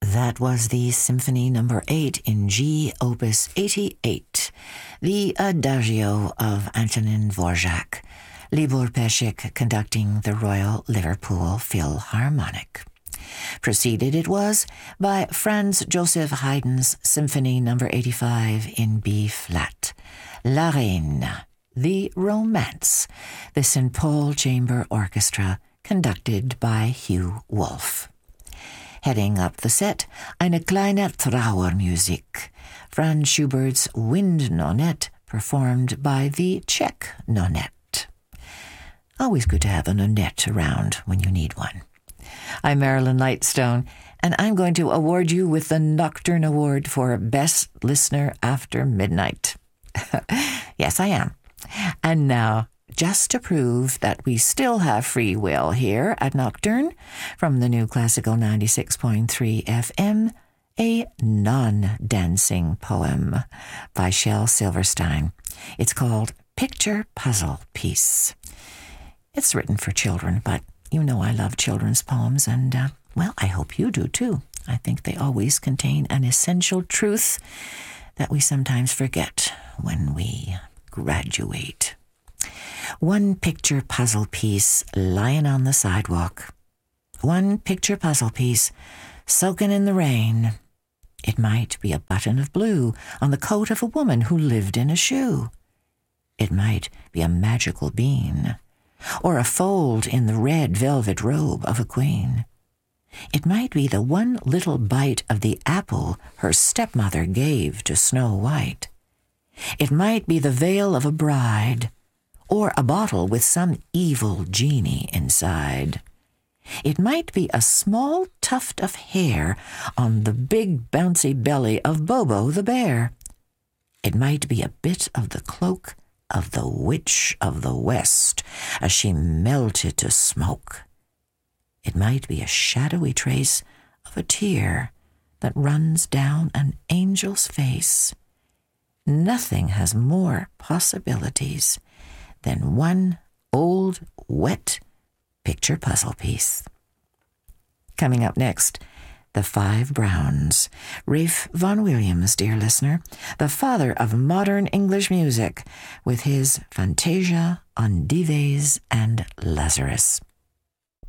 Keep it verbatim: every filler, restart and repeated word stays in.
That was the Symphony Number eight in G, Opus eighty-eight, the Adagio of Antonin Dvorak, Libor Pesik conducting the Royal Liverpool Philharmonic. Preceded it was by Franz Joseph Haydn's Symphony Number eighty-five in B-flat, La Reine, the Romance, the Saint Paul Chamber Orchestra, conducted by Hugh Wolf. Heading up the set, eine kleine Trauermusik, Franz Schubert's Wind Nonette, performed by the Czech Nonette. Always good to have a nonette around when you need one. I'm Marilyn Lightstone, and I'm going to award you with the Nocturne Award for Best Listener After Midnight. Yes, I am. And now, just to prove that we still have free will here at Nocturne, from the New Classical ninety-six point three F M, a non-dancing poem by Shel Silverstein. It's called Picture Puzzle Piece. It's written for children, but you know I love children's poems, and, uh, well, I hope you do too. I think they always contain an essential truth that we sometimes forget when we graduate. One picture puzzle piece lying on the sidewalk. One picture puzzle piece soaking in the rain. It might be a button of blue on the coat of a woman who lived in a shoe. It might be a magical bean, or a fold in the red velvet robe of a queen. It might be the one little bite of the apple her stepmother gave to Snow White. It might be the veil of a bride, or a bottle with some evil genie inside. It might be a small tuft of hair on the big bouncy belly of Bobo the bear. It might be a bit of the cloak of the Witch of the West as she melted to smoke. It might be a shadowy trace of a tear that runs down an angel's face. Nothing has more possibilities than one old, wet picture puzzle piece. Coming up next, The Five Browns. Ralph Vaughan Williams, dear listener, the father of modern English music, with his Fantasia on Dives and Lazarus.